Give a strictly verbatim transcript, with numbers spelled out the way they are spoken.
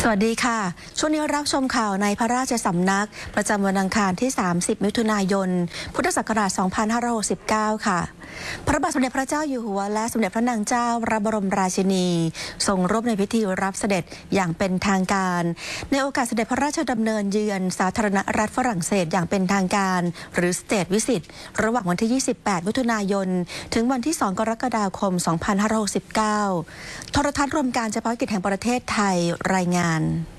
สวัสดีค่ะช่วงนี้รับชมข่าวในพระราชสำนักประจำวันอังคารที่ สามสิบ มิถุนายน พุทธศักราช สองพันห้าร้อยหกสิบเก้า ค่ะพระบาทสมเด็จพระเจ้าอยู่หัวและสมเด็จพระนางเจ้าพระบรมราชินีทรงร่วมในพิธีรับเสด็จอย่างเป็นทางการในโอกาสเสด็จพระราชดำเนินเยือนสาธารณรัฐฝรั่งเศสอย่างเป็นทางการหรือ State Visit ระหว่างวันที่ ยี่สิบแปด มิถุนายนถึงวันที่ สอง กรกฎาคม สองพันห้าร้อยหกสิบเก้า โทรทัศน์รวมการเฉพาะกิจแห่งประเทศไทยรายงาน